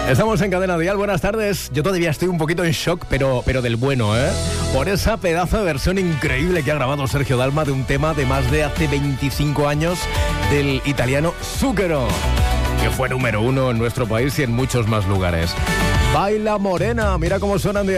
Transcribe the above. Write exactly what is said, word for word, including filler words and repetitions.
Estamos en Cadena Dial, buenas tardes. Yo todavía estoy un poquito en shock, pero, pero del bueno, ¿eh? Por esa pedazo de versión increíble que ha grabado Sergio Dalma de un tema de más de hace veinticinco años del italiano Zucchero, que fue número uno en nuestro país y en muchos más lugares. Baila Morena, mira cómo suenan de